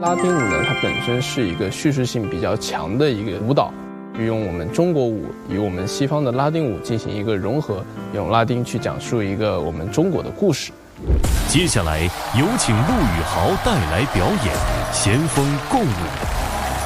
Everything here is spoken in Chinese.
拉丁舞呢，它本身是一个叙事性比较强的一个舞蹈，用我们中国舞与我们西方的拉丁舞进行一个融合，用拉丁去讲述一个我们中国的故事。 接下来有请陆宇豪带来表演《先锋共舞》。